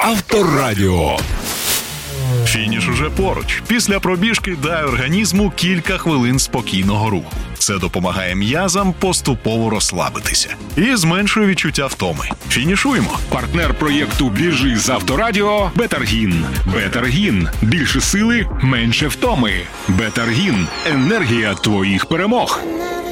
Авторадіо. Фініш уже поруч. Після пробіжки дай організму кілька хвилин спокійного руху. Це допомагає м'язам поступово розслабитися і зменшує відчуття втоми. Фінішуємо. Партнер проєкту «Біжи з Авторадіо» – Бетаргін. Бетаргін. Більше сили, менше втоми. Бетаргін. Енергія твоїх перемог.